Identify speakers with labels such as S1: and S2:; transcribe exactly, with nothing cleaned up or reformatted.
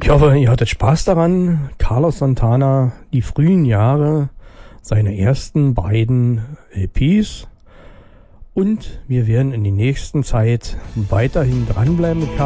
S1: Ich hoffe, ihr hattet Spaß daran. Carlos Santana, die frühen Jahre, seine ersten beiden L Ps. Und wir werden in der nächsten Zeit weiterhin dranbleiben mit